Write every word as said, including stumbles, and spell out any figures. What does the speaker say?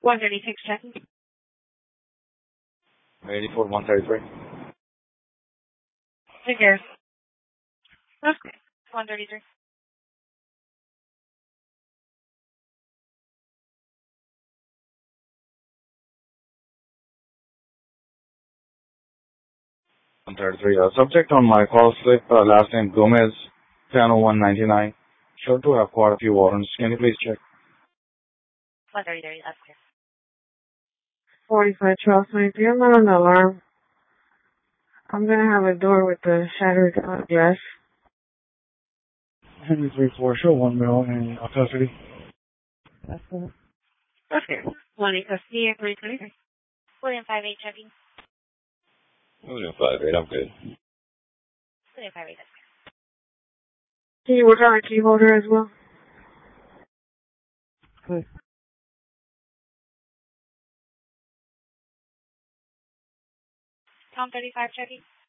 one thirty-six checking. eighty-four, one thirty-three. Take care. Okay. one thirty-three. one thirty-three. Uh, subject on my call slip, uh, last name Gomez, ten oh one ninety-nine. Sure to have quite a few warrants. Can you please check? one thirty-three, that's clear. forty-five twelve twenty-three. I'm not on the alarm. I'm going to have a door with the shattered uh, glass. Henry three four, show one mil in uh, custody. That's it. Okay. one in custody at three twenty-three. William five eight checking. William five eight, I'm good. William five eight, that's clear. Can you work on a key holder as well? Good. Tom thirty-five checking.